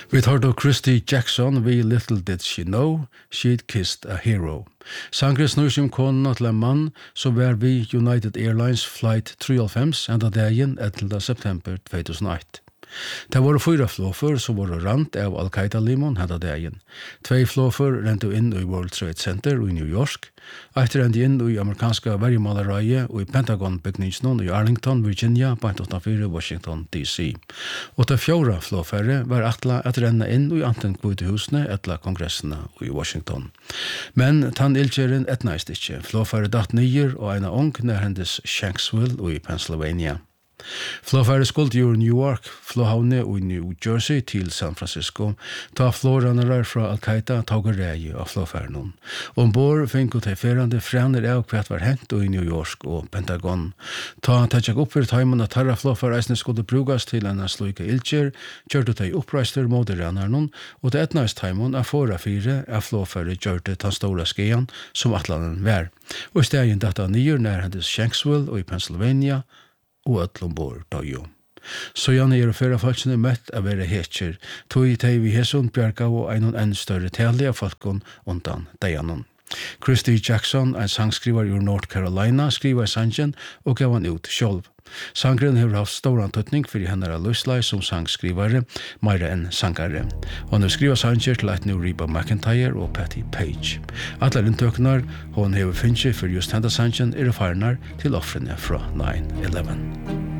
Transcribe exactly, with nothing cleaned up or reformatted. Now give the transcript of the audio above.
Vi tar då Christy Jackson, We Little Did She Know, She'd Kissed a Hero. Sangren snur seg om konen til en mann som var vi United Airlines Flight tre og halvfems enda dagen ellevte september två tusen och ett. Det var fyra flåfer som var rant av Al-Qaida-limon henda dagen. Tvei flåfer rente inn i World Trade Center i New York, etter rente inn i amerikanska verjemalereie og i Pentagon-bygningsen i Arlington, Virginia, point åttiofyra, Washington, D C. Og det fjorda flåfærre var atla at renne inn i anten kvitehusene etla kongressene i Washington. Men tann ilkjeren etnaist ikkje. Flåfærre datt nyer og eina ung nær hendes Shanksville i Pennsylvania. Flåfærre skulle gjøre New York, flåhavne i New Jersey til San Francisco, ta flårannere fra Al-Qaida tog reie av flåfærnen. Ombord finko de ferande frener av hva var hent i New York og Pentagon. Ta tatjak opp for taimen at tarra flåfærreisene skulle brukas til en sluika ilkjer, kjørte de oppreister mot rannarnen, og det etnaist taimen er fora fire av flåfærre kjørte den store skien som atlanen var. Og i stegen data nyer nær hendes Shanksville og i Pennsylvania, og öllum bor døyo. Så gjerne er fyrra falskene møtt av være hetjer, tog i teg vi hesson bjerga og einon enn større tale av falkon undan deianon. Christy Jackson, en sangskriver ur North Carolina, skriver sangen og gav han ut sjolv. Sangren har haft stor antøtning for henne av Luslai som sangskrivare, meira enn sangare. Hon har skrivet sanger til et nu Reba McEntire og Patti Page. Alle inntøknar hon har finnst for just henne sangen er farnar til offrene fra nine eleven.